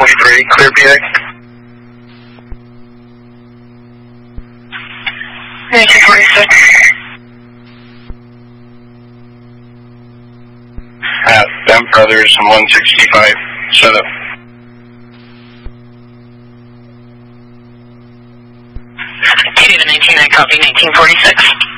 1943, clear PA. 1946. M Brothers and 165, set up. David 19, I copy 1946.